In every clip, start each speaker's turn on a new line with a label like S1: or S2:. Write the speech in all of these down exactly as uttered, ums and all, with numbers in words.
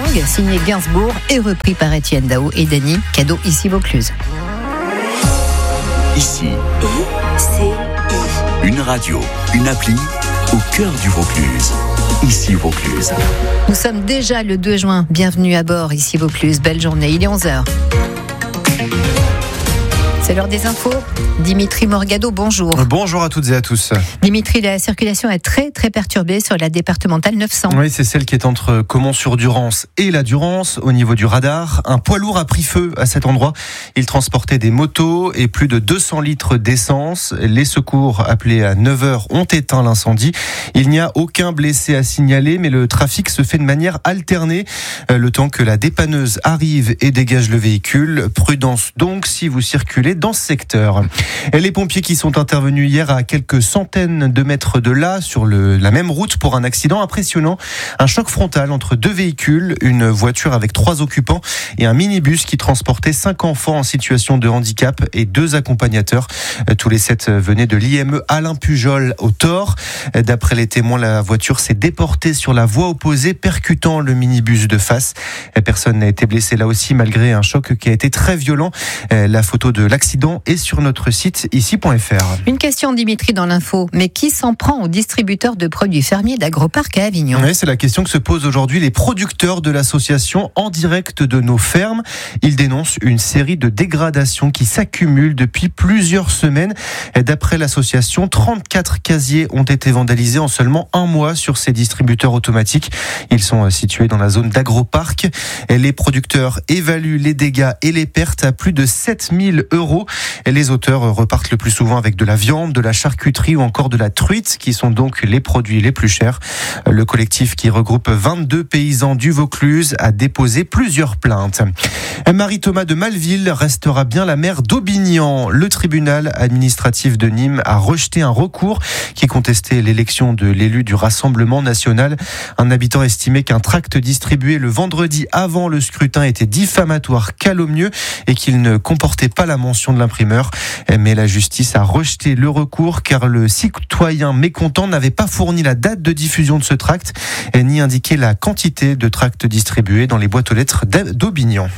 S1: signé Gainsbourg et repris par Étienne Dao et Dany. Cadeau ici Vaucluse.
S2: Ici, une radio, une appli au cœur du Vaucluse. Ici Vaucluse.
S1: Nous sommes déjà le deux juin. Bienvenue à bord, ici Vaucluse. Belle journée, il est onze heures. C'est l'heure des infos. Dimitri Morgado, bonjour.
S3: Bonjour à toutes et à tous.
S1: Dimitri, la circulation est très très perturbée sur la départementale neuf cents.
S3: Oui, c'est celle qui est entre Caumont-sur-Durance et la Durance. Au niveau du radar, un poids lourd a pris feu à cet endroit. Il transportait des motos et plus de deux cents litres d'essence. Les secours appelés à neuf heures ont éteint l'incendie. Il n'y a aucun blessé à signaler, mais le trafic se fait de manière alternée. Le temps que la dépanneuse arrive et dégage le véhicule. Prudence donc si vous circulez dans ce secteur. Et les pompiers qui sont intervenus hier à quelques centaines de mètres de là, sur le, la même route, pour un accident impressionnant. Un choc frontal entre deux véhicules, une voiture avec trois occupants et un minibus qui transportait cinq enfants en situation de handicap et deux accompagnateurs. Tous les sept venaient de l'I M E Alain Pujol au Thor. D'après les témoins, la voiture s'est déportée sur la voie opposée, percutant le minibus de face. Personne n'a été blessé là aussi, malgré un choc qui a été très violent. La photo de l'accident est sur notre site ici point f r.
S1: Une question, Dimitri, dans l'info. Mais qui s'en prend aux distributeurs de produits fermiers d'Agroparc à Avignon ?
S3: Oui, c'est la question que se posent aujourd'hui les producteurs de l'association En Direct de nos fermes. Ils dénoncent une série de dégradations qui s'accumulent depuis plusieurs semaines. D'après l'association, trente-quatre casiers ont été vandalisés en seulement un mois sur ces distributeurs automatiques. Ils sont situés dans la zone d'Agroparc. Les producteurs évaluent les dégâts et les pertes à plus de sept mille euros. Et les auteurs repartent le plus souvent avec de la viande, de la charcuterie ou encore de la truite, qui sont donc les produits les plus chers. Le collectif, qui regroupe vingt-deux paysans du Vaucluse, a déposé plusieurs plaintes. Marie-Thomas de Malville restera bien la maire d'Aubignan. Le tribunal administratif de Nîmes a rejeté un recours qui contestait l'élection de l'élu du Rassemblement national. Un habitant estimait qu'un tract distribué le vendredi avant le scrutin était diffamatoire, calomnieux et qu'il ne comportait pas la mention de l'imprimeur. Mais la justice a rejeté le recours car le citoyen mécontent n'avait pas fourni la date de diffusion de ce tract ni indiqué la quantité de tracts distribués dans les boîtes aux lettres d'Aubignan.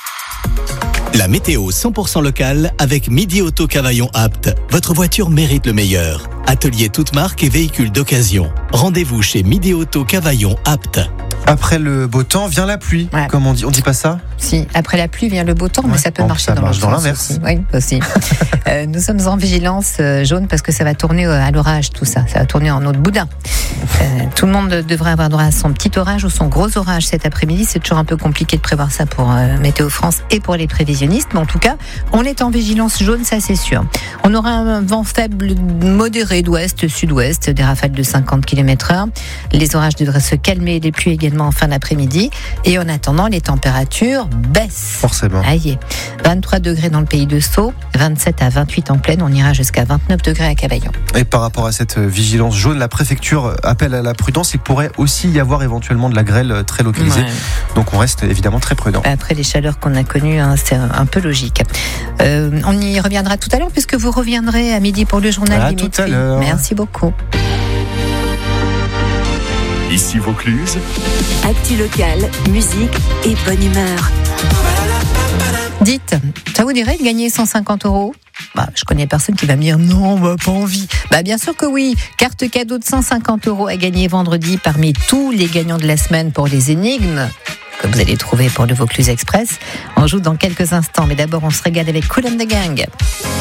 S4: La météo cent pour cent locale avec Midi Auto Cavaillon Apt. Votre voiture mérite le meilleur. Atelier toute marque et véhicules d'occasion. Rendez-vous chez Midi Auto Cavaillon Apt.
S3: Après le beau temps vient la pluie, ouais. Comme on dit. On dit pas ça ?
S1: Si, après la pluie vient le beau temps, ouais. Mais ça peut
S3: bon,
S1: marcher
S3: ça
S1: dans,
S3: marche dans l'inverse.
S1: Aussi. Oui, aussi. euh, nous sommes en vigilance euh, jaune parce que ça va tourner euh, à l'orage, tout ça. Ça va tourner en eau de boudin. Euh, tout le monde devrait avoir droit à son petit orage ou son gros orage cet après-midi. C'est toujours un peu compliqué de prévoir ça pour euh, Météo France et pour les prévisionnistes. Mais en tout cas, on est en vigilance jaune, ça c'est sûr. On aura un vent faible modéré d'ouest, sud-ouest, des rafales de cinquante kilomètres heure. Les orages devraient se calmer, les pluies également en fin d'après-midi. Et en attendant, les températures baissent.
S3: Forcément.
S1: Aïe. vingt-trois degrés dans le pays de Sceaux, vingt-sept à vingt-huit en plaine. On ira jusqu'à vingt-neuf degrés à Cavaillon.
S3: Et par rapport à cette vigilance jaune, la préfecture appelle à la prudence. Il pourrait aussi y avoir éventuellement de la grêle très localisée. Ouais. Donc on reste évidemment très prudent.
S1: Après les chaleurs qu'on a connues, hein, c'est un peu logique. Euh, on y reviendra tout à l'heure puisque vous reviendrez à midi pour le journal
S3: à
S1: Dimitri.
S3: Tout à l'heure.
S1: Merci beaucoup.
S2: Ici Vaucluse.
S5: Actu local, musique et bonne humeur.
S1: Dites, ça vous dirait de gagner cent cinquante euros ? Bah, je connais personne qui va me dire non, bah, pas envie. Bah, bien sûr que oui. Carte cadeau de cent cinquante euros à gagner vendredi parmi tous les gagnants de la semaine pour les énigmes que vous allez trouver pour le Vaucluse Express. On joue dans quelques instants, mais d'abord on se régale avec Kool and the Gang.